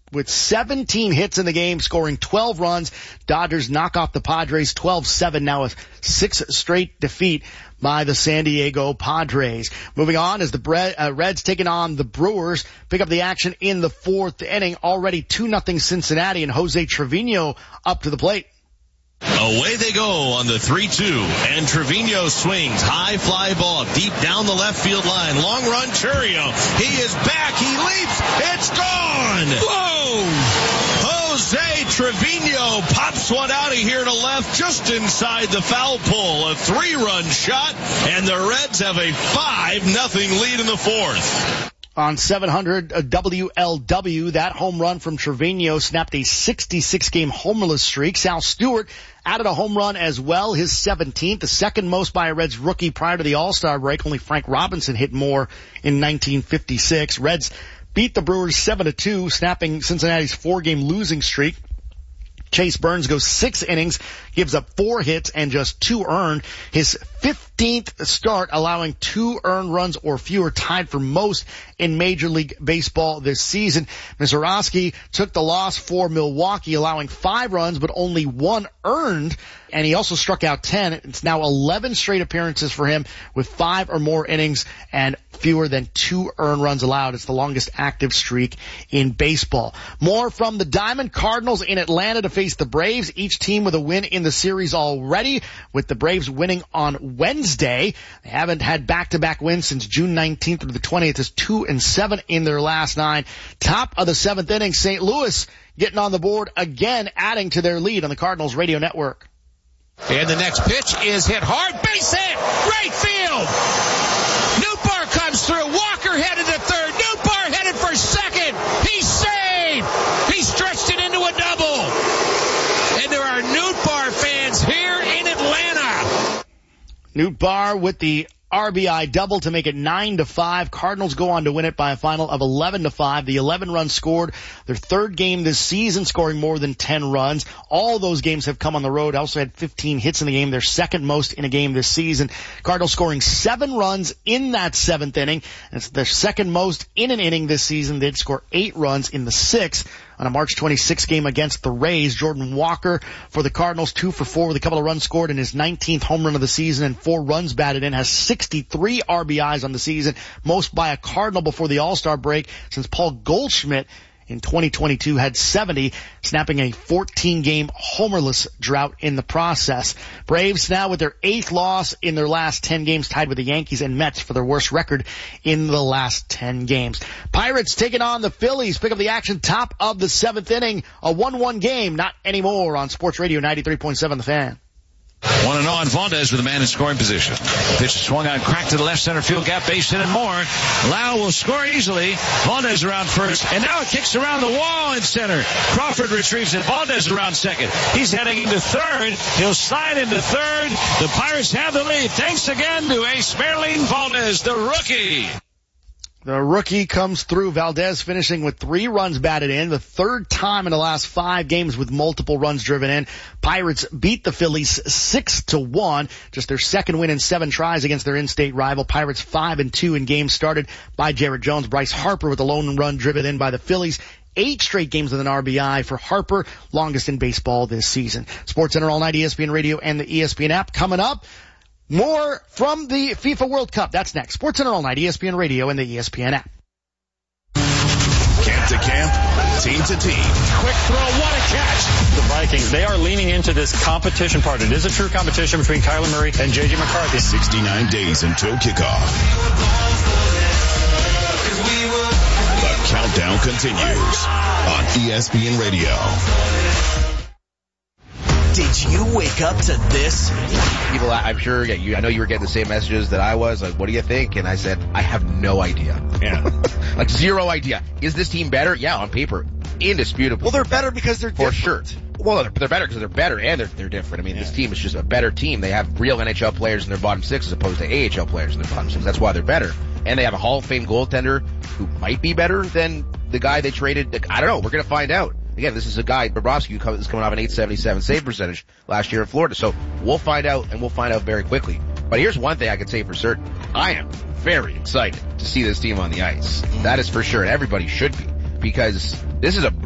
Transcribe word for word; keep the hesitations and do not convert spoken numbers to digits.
with seventeen hits in the game, scoring twelve runs. Dodgers knock off the Padres twelve seven, now a six straight defeat by the San Diego Padres. Moving on as the Bre- uh, Reds taking on the Brewers, pick up the action in the fourth inning. Already two nothing Cincinnati, and Jose Trevino up to the plate. Away they go on the three two, and Trevino swings. High fly ball deep down the left field line. Long run, Chourio. He is back. He leaps. It's gone. Whoa! Jose Trevino pops one out of here to left just inside the foul pole. A three-run shot, and the Reds have a five nothing lead in the fourth. On seven hundred W L W, that home run from Trevino snapped a sixty-six game homerless streak. Sal Stewart added a home run as well, his seventeenth, the second most by a Reds rookie prior to the All-Star break. Only Frank Robinson hit more in nineteen fifty-six. Reds beat the Brewers seven to two, snapping Cincinnati's four-game losing streak. Chase Burns goes six innings, gives up four hits and just two earned. His fifteenth start, allowing two earned runs or fewer, tied for most in Major League Baseball this season. Mazeroski took the loss for Milwaukee, allowing five runs but only one earned, and he also struck out ten. It's now eleven straight appearances for him with five or more innings and fewer than two earned runs allowed. It's the longest active streak in baseball. More from the Diamond Cardinals in Atlanta to face the Braves, each team with a win in the series already, with the Braves winning on Wednesday. They haven't had back-to-back wins since June nineteenth through the twentieth. It's two and seven in their last nine. Top of the seventh inning, Saint Louis getting on the board again, adding to their lead on the Cardinals radio network. And the next pitch is hit hard. Base hit! Right field! Nootbaar comes through. Walker headed to third. Nootbaar headed for second. He's saved! He stretched it into a double. And there are Nootbaar fans here in Atlanta. Nootbaar with the R B I double to make it nine to five. Cardinals go on to win it by a final of eleven to five. The eleven runs scored their third game this season, scoring more than ten runs. All those games have come on the road. Also had fifteen hits in the game, their second most in a game this season. Cardinals scoring seven runs in that seventh inning. It's their second most in an inning this season. They'd score eight runs in the sixth. On a March twenty-sixth game against the Rays, Jordan Walker for the Cardinals, two for four with a couple of runs scored in his nineteenth home run of the season and four runs batted in, has sixty-three R B Is on the season, most by a Cardinal before the All-Star break since Paul Goldschmidt in twenty twenty-two had seventy, snapping a fourteen game homerless drought in the process. Braves now with their eighth loss in their last ten games, tied with the Yankees and Mets for their worst record in the last ten games. Pirates taking on the Phillies. Pick up the action top of the seventh inning. A one one game, not anymore, on Sports Radio ninety-three point seven The Fan. One and on, Valdez with a man in scoring position. Pitch swung on, cracked to the left center field gap, base hit and more. Lau will score easily. Valdez around first, and now it kicks around the wall in center. Crawford retrieves it. Valdez around second. He's heading into third. He'll slide into third. The Pirates have the lead. Thanks again to Ace Merlin Valdez, the rookie. The rookie comes through. Valdez finishing with three runs batted in, the third time in the last five games with multiple runs driven in. Pirates beat the Phillies six to one, just their second win in seven tries against their in-state rival. Pirates five and two in games started by Jared Jones. Bryce Harper with a lone run driven in by the Phillies. Eight straight games with an R B I for Harper, longest in baseball this season. SportsCenter all night, E S P N Radio and the E S P N app. Coming up, more from the FIFA World Cup. That's next. SportsCenter all night, E S P N Radio and the E S P N app. Camp to camp, team to team. Quick throw, what a catch. The Vikings, they are leaning into this competition part. It is a true competition between Kyler Murray and J J McCarthy. sixty-nine days until kickoff. The countdown continues on E S P N Radio. Did you wake up to this? People, I'm sure, yeah, you, I know you were getting the same messages that I was. Like, what do you think? And I said, I have no idea. Yeah. Like, zero idea. Is this team better? Yeah, on paper. Indisputable. Well, they're better because they're For different. sure. Well, they're, they're better because they're better and they're, they're different. I mean, yeah. This team is just a better team. They have real N H L players in their bottom six as opposed to A H L players in their bottom six. That's why they're better. And they have a Hall of Fame goaltender who might be better than the guy they traded. I don't know. We're going to find out. Again, this is a guy, Bobrovsky, who is coming off an eight seventy-seven save percentage last year in Florida. So we'll find out, and we'll find out very quickly. But here's one thing I can say for certain. I am very excited to see this team on the ice. That is for sure, and everybody should be, because this is a